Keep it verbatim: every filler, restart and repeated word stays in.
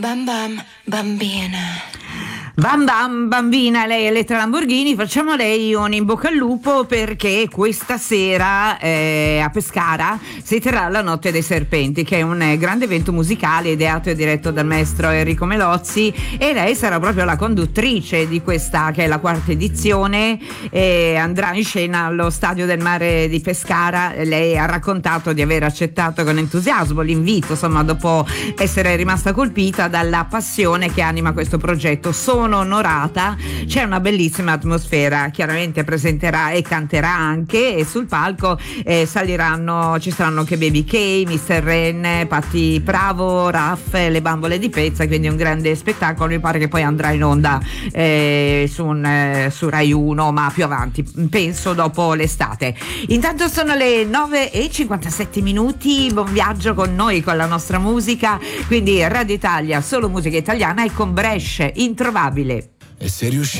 Bam bam, bambina. Bam bam bambina, lei è Elettra Lamborghini. Facciamo lei un in bocca al lupo perché questa sera eh, a Pescara si terrà la Notte dei Serpenti, che è un eh, grande evento musicale ideato e diretto dal maestro Enrico Melozzi, e lei sarà proprio la conduttrice di questa, che è la quarta edizione, e andrà in scena allo Stadio del Mare di Pescara. Lei ha raccontato di aver accettato con entusiasmo l'invito, insomma, dopo essere rimasta colpita dalla passione che anima questo progetto. Sono onorata, c'è una bellissima atmosfera, chiaramente presenterà e canterà anche, e sul palco eh, saliranno, ci saranno che Baby K, mister Ren, Patti Bravo, Raff, le bambole di pezza, quindi un grande spettacolo. Mi pare che poi andrà in onda eh, su, un, eh, su Rai uno, ma più avanti, penso dopo l'estate. Intanto sono le nove e cinquantasette minuti, buon viaggio con noi, con la nostra musica, quindi Radio Italia, solo musica italiana, e con Brescia, Introvabile. E se riusci